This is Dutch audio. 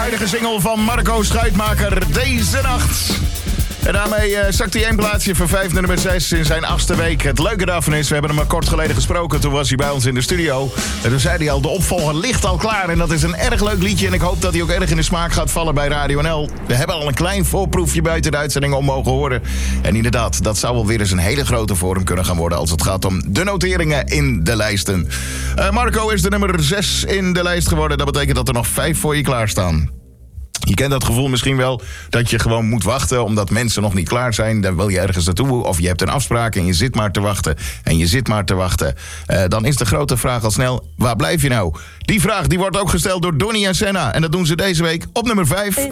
huidige single van Marco Schuitmaker, Deze Nacht. En daarmee zakt hij 1 plaatsje van 5 naar nummer 6 in zijn 8e week. Het leuke daarvan is, we hebben hem maar kort geleden gesproken. Toen was hij bij ons in de studio. En toen zei hij al, de opvolger ligt al klaar. En dat is een erg leuk liedje. En ik hoop dat hij ook erg in de smaak gaat vallen bij Radio NL. We hebben al een klein voorproefje buiten de uitzending om mogen horen. En inderdaad, dat zou wel weer eens een hele grote voor hem kunnen gaan worden als het gaat om de noteringen in de lijsten. Marco is de nummer 6 in de lijst geworden. Dat betekent dat er nog 5 voor je klaarstaan. Je kent dat gevoel misschien wel, dat je gewoon moet wachten omdat mensen nog niet klaar zijn. Dan wil je ergens naartoe of je hebt een afspraak en je zit maar te wachten. En je zit maar te wachten. Dan is de grote vraag al snel, waar blijf je nou? Die vraag die wordt ook gesteld door Donnie en Senna. En dat doen ze deze week op nummer 5.